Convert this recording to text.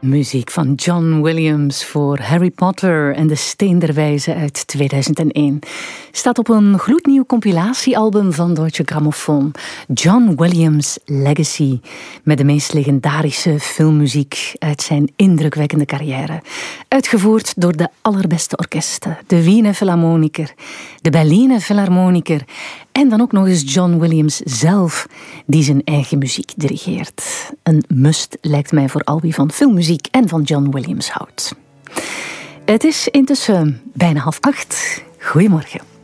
Muziek van John Williams voor Harry Potter en de Steen der Wijze uit 2001. Staat op een gloednieuw compilatiealbum van Deutsche Grammophon. John Williams Legacy. Met de meest legendarische filmmuziek uit zijn indrukwekkende carrière. Uitgevoerd door de allerbeste orkesten. De Wiener Philharmoniker, de Berliner Philharmoniker en dan ook nog eens John Williams zelf, die zijn eigen muziek dirigeert. Een must lijkt mij voor al wie van filmmuziek en van John Williams houdt. Het is intussen bijna 7:30. Goedemorgen.